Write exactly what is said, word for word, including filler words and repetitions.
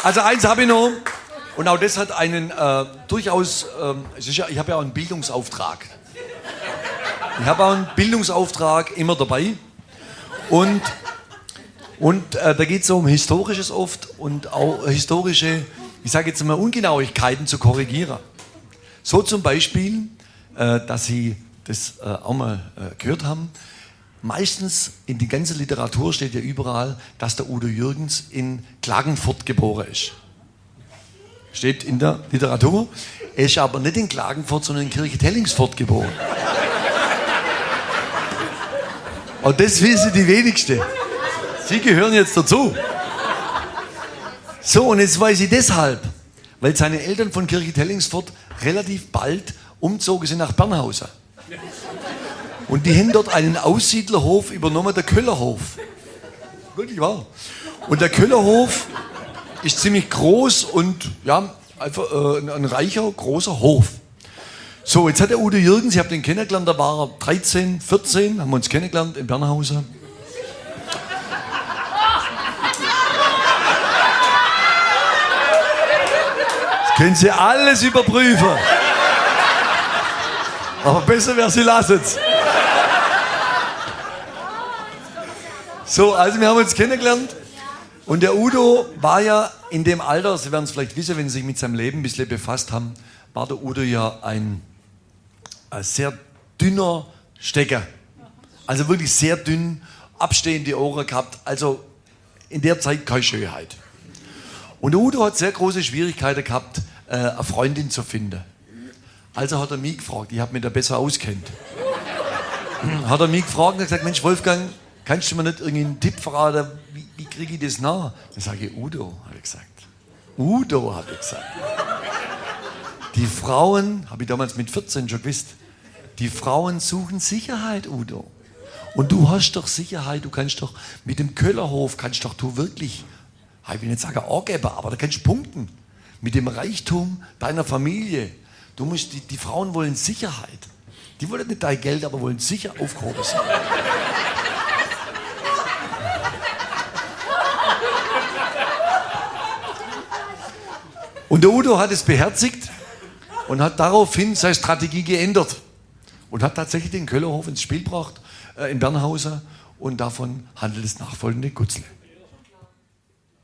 Also eins habe ich noch. Und auch das hat einen äh, durchaus, ähm, es ist ja, ich habe ja auch einen Bildungsauftrag. Ich habe auch einen Bildungsauftrag immer dabei. Und, und äh, da geht es um Historisches oft und auch historische, ich sage jetzt mal, Ungenauigkeiten zu korrigieren. So zum Beispiel, äh, dass Sie das äh, auch mal äh, gehört haben, meistens in die ganze Literatur steht ja überall, dass der Udo Jürgens in Klagenfurt geboren ist. Steht in der Literatur. Er ist aber nicht in Klagenfurt, sondern in Kirchtellingsfurt geboren. Und das wissen die wenigsten. Sie gehören jetzt dazu. So, und jetzt weiß ich deshalb, weil seine Eltern von Kirchtellingsfurt relativ bald umzogen sind nach Bernhausen. Und die haben dort einen Aussiedlerhof übernommen, der Köllerhof. Wirklich wahr. Und der Köllerhof ist ziemlich groß und ja, einfach äh, ein, ein reicher, großer Hof. So, jetzt hat der Udo Jürgens, ich habe den kennengelernt, da war er dreizehn, vierzehn, haben wir uns kennengelernt in Bernhausen. Das können Sie alles überprüfen. Aber besser wäre, Sie lassen es. So, also wir haben uns kennengelernt und der Udo war ja in dem Alter, Sie werden es vielleicht wissen, wenn Sie sich mit seinem Leben ein bisschen befasst haben, war der Udo ja ein, ein sehr dünner Stecker. Also wirklich sehr dünn, abstehende Ohren gehabt, also in der Zeit keine Schönheit. Und der Udo hat sehr große Schwierigkeiten gehabt, eine Freundin zu finden. Also hat er mich gefragt, ich habe mich da besser auskennt. Hat er mich gefragt und hat gesagt, Mensch Wolfgang, kannst du mir nicht irgendeinen Tipp verraten, wie, wie kriege ich das nach? Dann sage ich, Udo, habe ich gesagt. Udo, habe ich gesagt. Die Frauen, habe ich damals mit vierzehn schon gewusst, die Frauen suchen Sicherheit, Udo. Und du hast doch Sicherheit, du kannst doch mit dem Köllerhof, kannst doch du wirklich, ich will nicht sagen angeben, aber da kannst du punkten. Mit dem Reichtum deiner Familie. Du musst, die, die Frauen wollen Sicherheit. Die wollen nicht dein Geld, aber wollen sicher aufgehoben sein. Und der Udo hat es beherzigt und hat daraufhin seine Strategie geändert. Und hat tatsächlich den Köllerhof ins Spiel gebracht, äh, in Bernhausen. Und davon handelt das nachfolgende Gutzle.